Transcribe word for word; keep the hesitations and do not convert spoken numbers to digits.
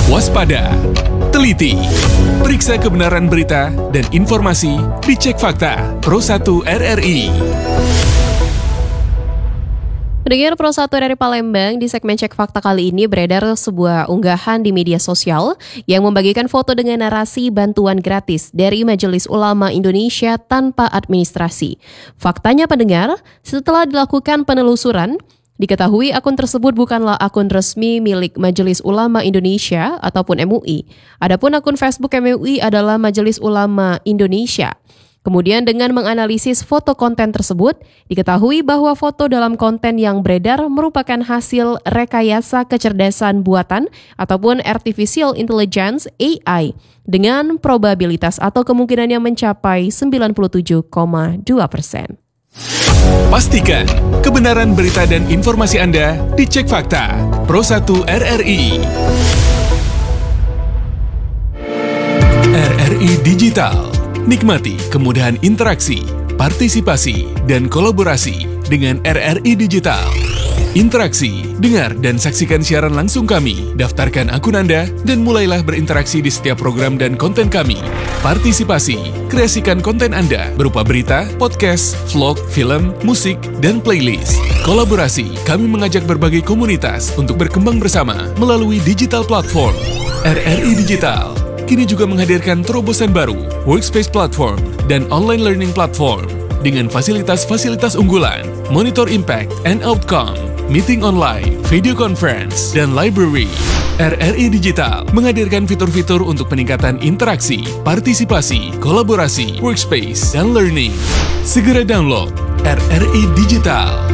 Waspada, teliti, periksa kebenaran berita dan informasi di Cek Fakta Pro satu R R I. Pendengar Pro satu R R I Palembang, di segmen Cek Fakta kali ini beredar sebuah unggahan di media sosial yang membagikan foto dengan narasi bantuan gratis dari Majelis Ulama Indonesia tanpa administrasi. Faktanya pendengar, setelah dilakukan penelusuran, diketahui akun tersebut bukanlah akun resmi milik Majelis Ulama Indonesia ataupun M U I. Adapun akun Facebook M U I adalah Majelis Ulama Indonesia. Kemudian dengan menganalisis foto konten tersebut, diketahui bahwa foto dalam konten yang beredar merupakan hasil rekayasa kecerdasan buatan ataupun artificial intelligence A I dengan probabilitas atau kemungkinannya mencapai sembilan puluh tujuh koma dua persen. Pastikan kebenaran berita dan informasi Anda di Cek Fakta Pro satu R R I. R R I Digital. Nikmati kemudahan interaksi, partisipasi, dan kolaborasi dengan R R I Digital. Interaksi, dengar dan saksikan siaran langsung kami, daftarkan akun Anda, dan mulailah berinteraksi di setiap program dan konten kami. Partisipasi, kreasikan konten Anda berupa berita, podcast, vlog, film, musik, dan playlist. Kolaborasi, kami mengajak berbagai komunitas untuk berkembang bersama melalui digital platform. R R I Digital kini juga menghadirkan terobosan baru, workspace platform, dan online learning platform dengan fasilitas-fasilitas unggulan, monitor impact and outcome, meeting online, video conference, dan library. R R I Digital menghadirkan fitur-fitur untuk peningkatan interaksi, partisipasi, kolaborasi, workspace, dan learning. Segera download R R I Digital.